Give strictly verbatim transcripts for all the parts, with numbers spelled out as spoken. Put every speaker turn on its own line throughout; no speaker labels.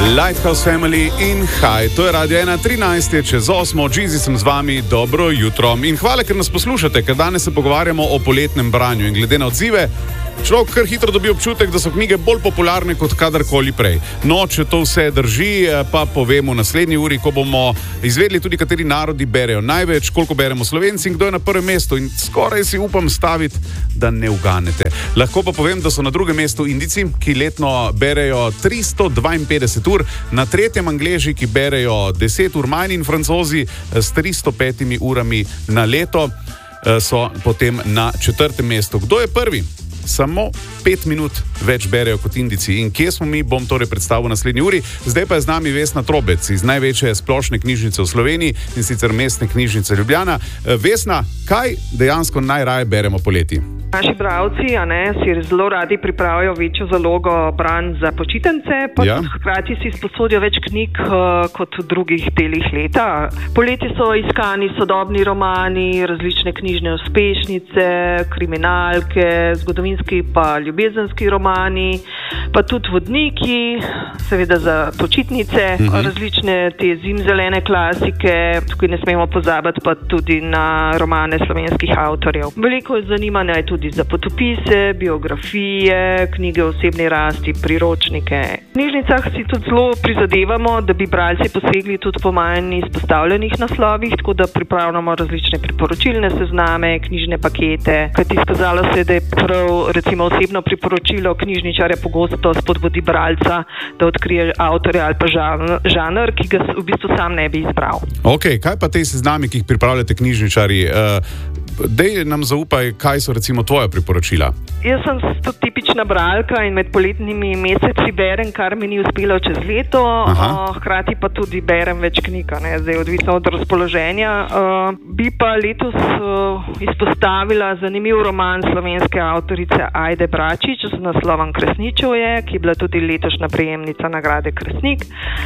Lighthouse Family in High. To je Radio ena, trinajst je čez osmo, Jeezy sem z vami, dobro jutro. In hvala, ker nas poslušate, ker danes se pogovarjamo o poletnem branju. In glede na odzive, človek kar hitro dobi občutek, da so knjige bolj popularne kot kadarkoli prej. No, če to vse drži, pa povemo v naslednji uri, ko bomo izvedli tudi, kateri narodi berejo največ, koliko beremo Slovenci in kdo je na prvem mestu. In skoraj si upam staviti, da ne uganete. Lahko pa povem, da so na drugem mestu Indijci, ki letno berejo tristo dvainpetdeset ur, na tretjem Angleži, ki berejo deset ur manj, in Francozi s tristo petimi urami na leto so potem na četrtem mestu. Kdo je prvi? Samo pet minut več berejo kot Indijci. In kje smo mi, bom torej predstavil v naslednji uri. Zdaj pa je z nami Vesna Trobec iz največje splošne knjižnice v Sloveniji, in sicer Mestne knjižnice Ljubljana. Vesna, kaj dejansko najraje beremo poleti?
Naši bralci, a ne, si zelo radi pripravijo večjo zalogo branj za počitnice, pa ja. Hkrati si sposodijo več knjig uh, kot v drugih delih leta. Poleti so iskani sodobni romani, različne knjižne uspešnice, kriminalke, zgodovinski pa ljubezenski romani, pa tudi vodniki, seveda za počitnice, mhm. različne te zimzelene klasike, tukaj ne smemo pozabiti pa tudi na romane slovenskih avtorjev. Veliko zanimanja je tudi za potopise, biografije, knjige o osebni rasti, priročnike. V knjižnicah si tudi zelo prizadevamo, da bi bralci posegli tudi po manj izpostavljenih naslovih, tako da pripravljamo različne priporočilne sezname, knjižne pakete. Kajti izkazalo se, da je prav recimo osebno priporočilo knjižničarja pogosto spodbudi bralca, da odkrije avtorja ali pa žanr, ki ga v bistvu sam ne bi izbral.
Ok, kaj pa te seznami, ki jih pripravljate knjižničarji? Uh... Dej nam zaupaj, kaj so recimo tvoja priporočila.
Jaz sem tipična bralka in med poletnimi meseci berem, kar mi ni uspelo čez leto, uh, hkrati pa tudi berem več knjig, ne, zdaj odvisno od razpoloženja. Uh, bi pa letos uh, izpostavila zanimiv roman slovenske avtorice Ajde Bračič z naslovom Kresničevje, ki je bila tudi letošnja prejemnica nagrade Kresnik.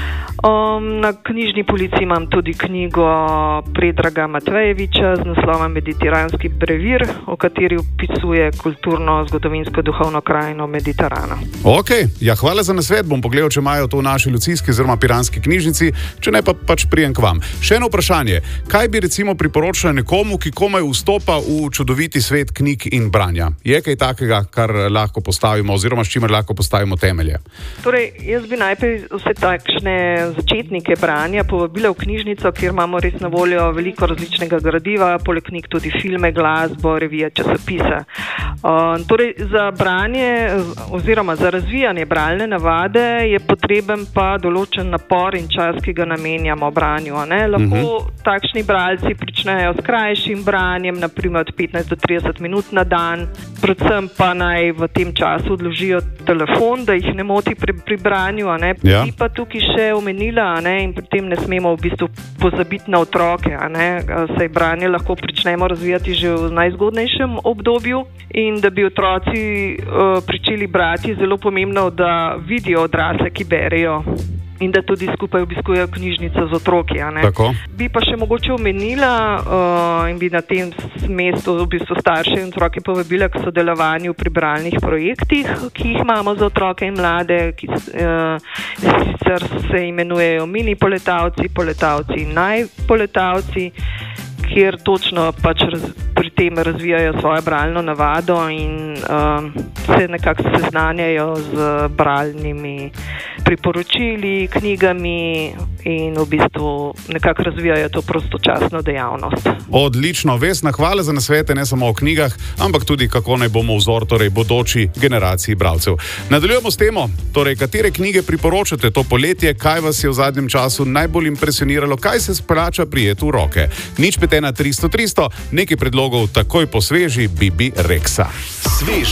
Um, na knjižni polici imam tudi knjigo Predraga Matvejeviča z naslovom Mediteranski brevir, o kateri opisuje kulturno-zgodovinsko duhovno krajino Mediterana.
Ok, ja, hvala za nasvet. Bom pogledal, če imajo to v naši Lucijski oziroma Piranski knjižnici, če ne pa pač prijem k vam. Še eno vprašanje. Kaj bi recimo priporočila nekomu, ki komaj vstopa v čudoviti svet knjig in branja? Je kaj takega, kar lahko postavimo oziroma s čimer lahko postavimo temelje?
Torej, jaz bi najprej vse takšne začetnike branja povabila v knjižnico, kjer imamo res na voljo veliko različnega gradiva, poleg knjig tudi filme, glasbo, revije, časopise. Uh, torej, za branje oziroma za razvijanje bralne navade je potreben pa določen napor in čas, ki ga namenjamo branju. Ne? Lahko uh-huh. takšni bralci pričnejo s krajšim branjem, naprimer od petnajst do trideset minut na dan, predvsem pa naj v tem času odložijo telefon, da jih ne moti pri, pri branju. Ja. Pa tukaj še omenila, a ne, in pri tem ne smemo v bistvu pozabiti na otroke, a ne, saj branje lahko pričnemo razvijati že v najzgodnejšem obdobju, in da bi otroci uh, pričeli brati, je zelo pomembno, da vidijo odrasle, ki berejo, in da tudi skupaj obiskujejo knjižnico z otroki. A ne.
Tako.
Bi pa še mogoče omenila uh, in bi na tem mestu v bistvu starše in otroke povabila k sodelovanju pri bralnih projektih, ki jih imamo za otroke in mlade, ki uh, sicer se imenujejo mini poletavci, poletavci in najpoletavci, kjer točno pač raz, pri tem razvijajo svojo bralno navado in um, se nekako seznanjajo z bralnimi priporočili, knjigami in v bistvu nekako razvijajo to prostočasno dejavnost.
Odlično, Vesna, hvala za nasvete, ne samo o knjigah, ampak tudi kako naj bomo vzor torej bodoči generaciji bralcev. Nadaljujemo s temo, torej katere knjige priporočate to poletje, kaj vas je v zadnjem času najbolj impresioniralo, kaj se splača prijeti v roke. Nič pet ena tristo tristo, nekaj predlogov takoj po sveži Bibi Rexa. Svež